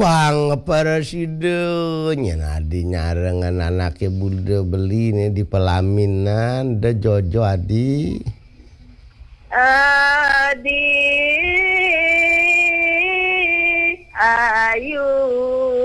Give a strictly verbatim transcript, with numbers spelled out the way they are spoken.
pang presidennya nadi nyarengan anaknya bude beli nih di pelaminan de Jojo adi Eh, di